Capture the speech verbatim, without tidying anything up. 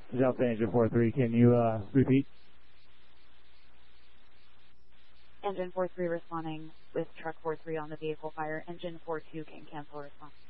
Delta Engine four three, can you uh, repeat? Engine four three responding with truck four three on the vehicle fire. Engine four two can cancel response.